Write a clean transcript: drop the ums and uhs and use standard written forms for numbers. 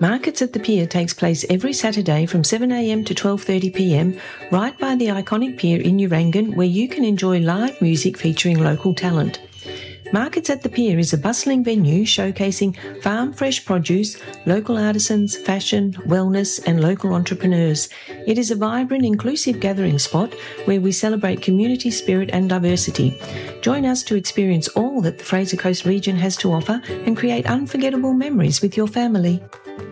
Markets at the Pier takes place every Saturday from 7am to 12:30pm, right by the iconic pier in Urangan, where you can enjoy live music featuring local talent. Markets at the Pier is a bustling venue showcasing farm fresh produce, local artisans, fashion, wellness and local entrepreneurs. It is a vibrant, inclusive gathering spot where we celebrate community spirit and diversity. Join us to experience all that the Fraser Coast region has to offer and create unforgettable memories with your family.